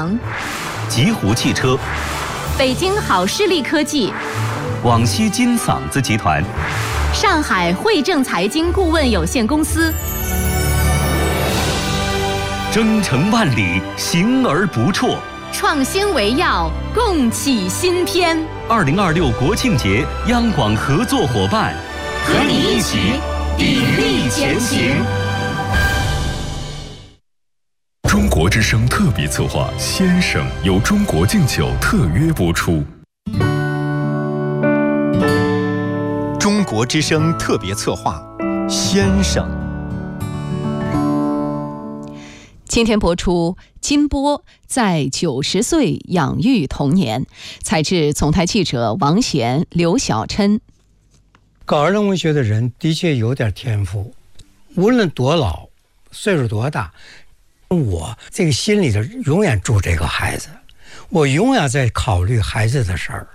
堂、 极狐汽车、 北京好视力科技、 广西金嗓子集团、 上海汇正财经顾问有限公司。 征程万里，行而不辍。 创新为要，共启新篇。 2026国庆节，央广合作伙伴， 和你一起砥砺前行。 中国之声特别策划《先生》由中国敬酒特约播出。 中国之声特别策划《先生》。 今天播出金波在90岁养育童年，采自总台记者王贤、刘晓琛。 搞儿童文学的人的确有点天赋，无论多老，岁数多大，我这个心里头永远住这个孩子，我永远在考虑孩子的事儿。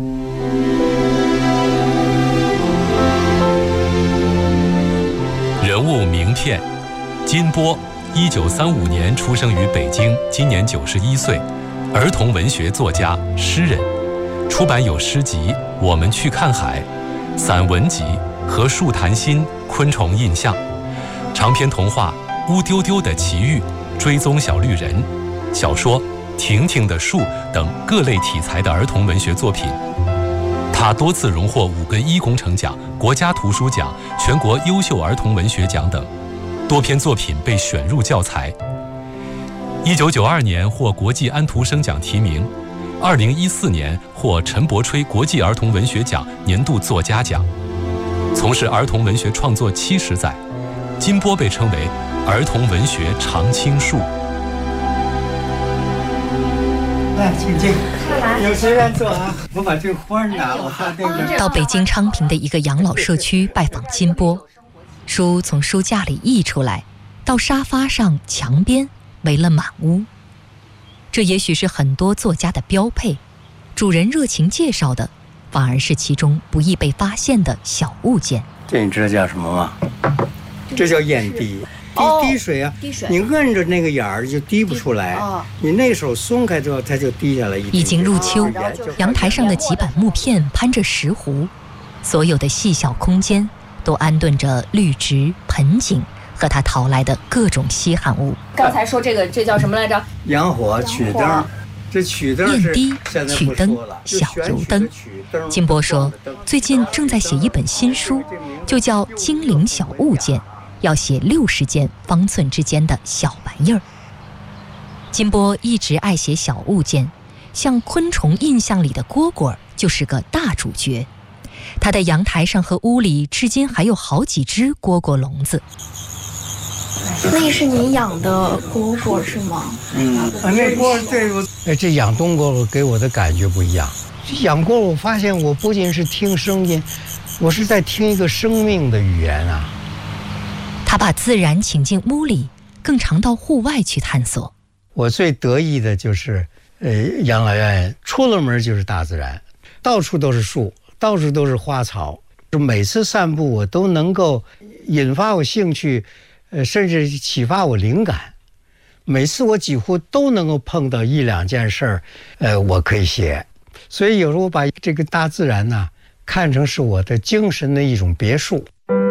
人物名片：金波，1935年出生于北京，今年91岁，儿童文学作家、诗人，出版有诗集《我们去看海》、散文集《和树谈心》、《昆虫印象》，长篇童话《乌丢丢的奇遇》、《追踪小绿人》，小说《婷婷的树》等各类题材的儿童文学作品。他多次荣获5个一工程奖、国家图书奖、全国优秀儿童文学奖等。多篇作品被选入教材。1992年获国际安徒生奖提名，2014年获陈伯吹国际儿童文学奖年度作家奖。从事儿童文学创作70载，金波被称为儿童文学常青树。 来，请进，有谁来坐啊？我把这个花拿了，我看那个。 到北京昌平的一个养老社区拜访金波。书从书架里溢出来，到沙发上、墙边围了满屋。这也许是很多作家的标配，主人热情介绍的，反而是其中不易被发现的小物件。 这你知道叫什么吗？这叫咽滴。滴水啊，你摁着那个眼儿就滴不出来，你那手松开之后，它就滴下来一点。 已经入秋，阳台上的几板木片攀着石斛，所有的细小空间都安顿着绿植、盆景和他淘来的各种稀罕物。 刚才说这叫什么来着？ 洋火、曲灯。这曲灯是燕滴、曲灯、小油灯。金波说，最近正在写一本新书，就叫《精灵小物件》，要写60件方寸之间的小玩意儿。金波一直爱写小物件，像《昆虫印象》里的蝈蝈就是个大主角。他的阳台上和屋里至今还有好几只蝈蝈笼子。 那是你养的蝈蝈是吗？ 那蝈这养冬蝈蝈给我的感觉不一样。养蝈蝈，我发现我不仅是听声音，我是在听一个生命的语言啊。 他把自然请进屋里，更常到户外去探索。 我最得意的就是养老院出了门就是大自然，到处都是树，到处都是花草，每次散步我都能够引发我兴趣，甚至启发我灵感。每次我几乎都能够碰到1、2件事儿，我可以写。所以有时候我把这个大自然呢，看成是我的精神的一种别墅。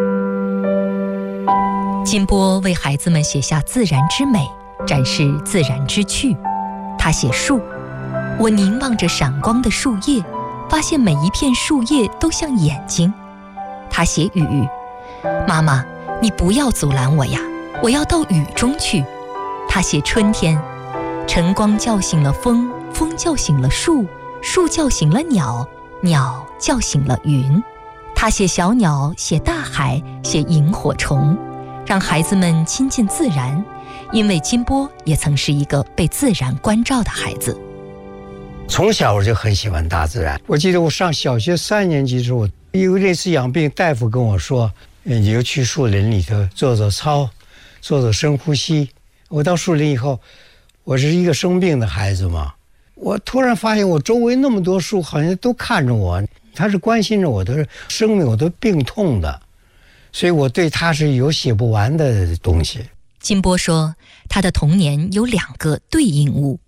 金波为孩子们写下自然之美，展示自然之趣。他写树，我凝望着闪光的树叶，发现每一片树叶都像眼睛。他写雨，妈妈，你不要阻拦我呀，我要到雨中去。他写春天，晨光叫醒了风，风叫醒了树，树叫醒了鸟，鸟叫醒了云。他写小鸟，写大海，写萤火虫，让孩子们亲近自然，因为金波也曾是一个被自然关照的孩子。 从小我就很喜欢大自然。我记得我上小学3年级的时候，因为那次养病，大夫跟我说，你就去树林里头做做操，做做深呼吸。我到树林以后，我是一个生病的孩子嘛，我突然发现我周围那么多树好像都看着我，他是关心着我的生命，我的病痛的，所以我对他是有写不完的东西。 金波说，他的童年有2个对应物，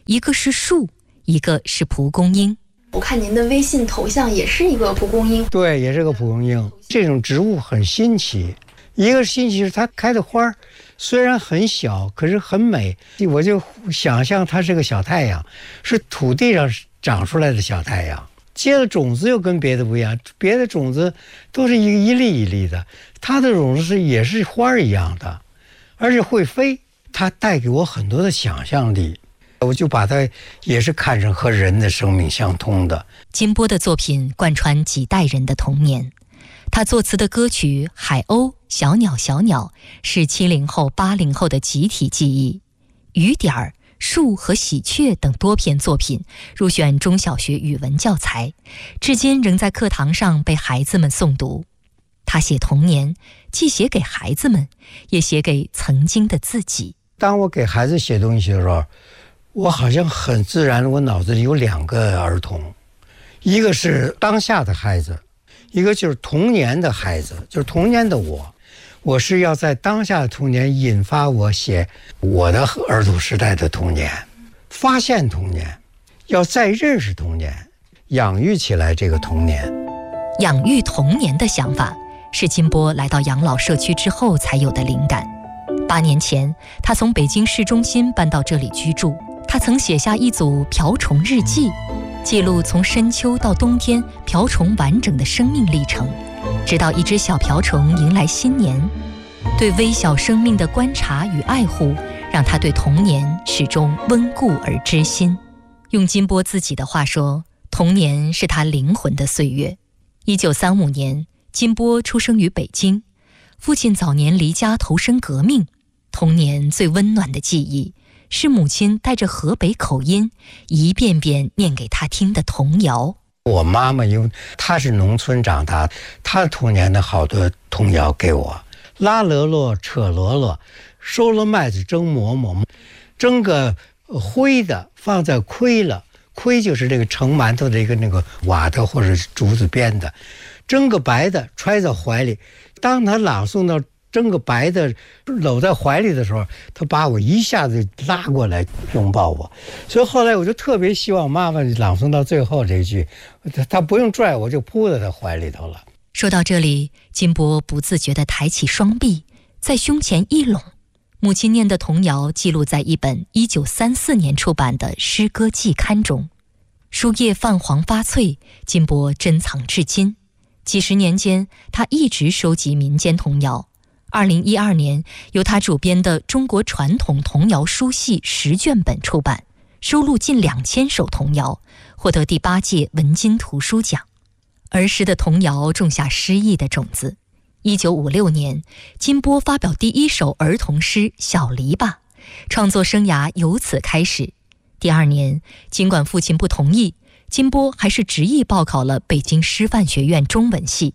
一个是树，一个是蒲公英。 我看您的微信头像也是一个蒲公英。 对，也是个蒲公英。这种植物很新奇，一个新奇是它开的花虽然很小，可是很美。我就想象它是个小太阳，是土地上长出来的小太阳。接了种子又跟别的不一样，别的种子都是一粒一粒的，它的种子也是花一样的，而且会飞。它带给我很多的想象力，我就把它也是看成和人的生命相通的。 金波的作品贯穿几代人的童年，他作词的歌曲《海鸥》《小鸟小鸟》是70后、80后的集体记忆。雨点儿、树和喜鹊等多篇作品入选中小学语文教材，至今仍在课堂上被孩子们诵读。他写童年，既写给孩子们，也写给曾经的自己。 当我给孩子写东西的时候，我好像很自然，我脑子里有2个儿童，一个是当下的孩子，一个就是童年的孩子，就是童年的我。我是要在当下的童年引发我写我的儿童时代的童年，发现童年，要再认识童年，养育起来这个童年。 养育童年的想法是金波来到养老社区之后才有的灵感。8年前，他从北京市中心搬到这里居住。他曾写下一组瓢虫日记，记录从深秋到冬天瓢虫完整的生命历程，直到一只小瓢虫迎来新年。对微小生命的观察与爱护，让他对童年始终温故而知新。用金波自己的话说，童年是他灵魂的岁月。1935年，金波出生于北京，父亲早年离家投身革命。童年最温暖的记忆是母亲带着河北口音一遍遍念给他听的童谣。 我妈妈因为她是农村长大，她童年的好多童谣给我。拉箩箩扯箩箩，收了麦子蒸馍馍，蒸个灰的放在盔了，盔就是这个盛馒头的一个那个瓦的或者竹子编的，蒸个白的揣在怀里。当他朗诵到蒸个白的搂在怀里的时候，他把我一下子拉过来拥抱我。所以后来我就特别希望妈妈朗诵到最后这句，他不用拽我就扑在他怀里头了。 说到这里，金波不自觉地抬起双臂，在胸前一拢。母亲念的童谣记录在一本1934年出版的诗歌季刊中，书页泛黄发脆，金波珍藏至今。几十年间，他一直收集民间童谣。2012年，由他主编的《中国传统童谣书系》10卷本出版，收录近2000首童谣，获得第8届文津图书奖。儿时的童谣种下诗意的种子。1956年，金波发表第1首儿童诗《小篱笆》，创作生涯由此开始。第2年，尽管父亲不同意，金波还是执意报考了北京师范学院中文系。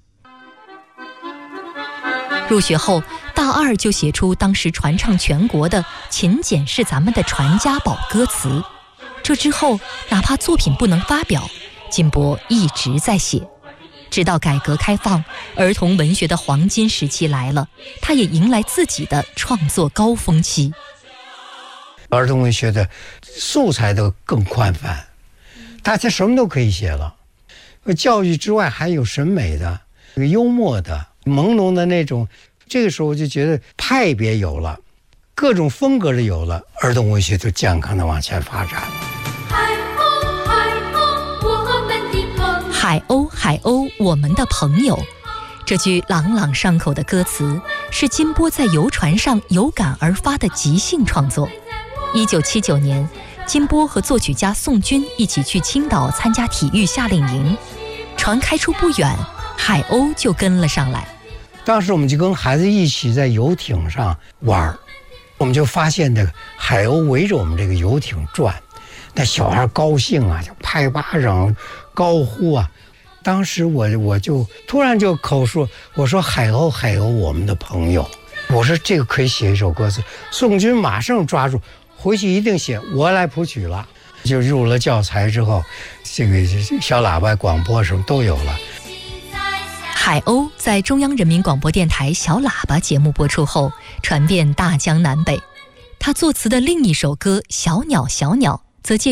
入学后，大2就写出当时传唱全国的《勤俭是咱们的传家宝》歌词。这之后，哪怕作品不能发表，金波一直在写。直到改革开放，儿童文学的黄金时期来了，他也迎来自己的创作高峰期。 儿童文学的素材都更宽泛，大家什么都可以写了。教育之外还有审美的、幽默的、朦胧的那种。这个时候我就觉得派别有了，各种风格的有了，儿童文学就健康的往前发展了。 海鸥，海鸥，我们的朋友。这句朗朗上口的歌词是金波在游船上有感而发的即兴创作。1979年，金波和作曲家宋军一起去青岛参加体育夏令营，船开出不远，海鸥就跟了上来。 当时我们就跟孩子一起在游艇上玩，我们就发现这个海鸥围着我们这个游艇转，那小孩高兴啊，就拍巴掌高呼啊。当时我就突然就口述，我说海鸥，海鸥，我们的朋友。我说这个可以写一首歌词。宋军马上抓住，回去一定写，我来谱曲了。就入了教材之后，这个小喇叭广播什么都有了。 海鸥在中央人民广播电台小喇叭节目播出后，传遍大江南北。他作词的另一首歌《小鸟小鸟》 则借